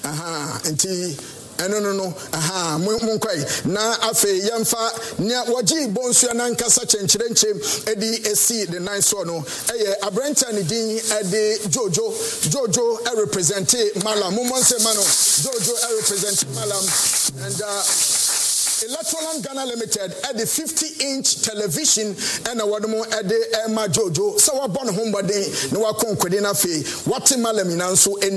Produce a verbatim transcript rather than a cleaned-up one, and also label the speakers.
Speaker 1: aha nti eno no no aha munkwai na afe yemfa nya wogi bonsu na nkasa chenchirenche edi esi the nice one no eye abranta ne din edi Jojo Jojo e represent Malam mumonse mano Jojo e represent Malam and uh Electroland Ghana Limited at the fifty inch television and a wadmo at the Emma Jojo. So I born home body no wa konkwede na fe. What Malam inanso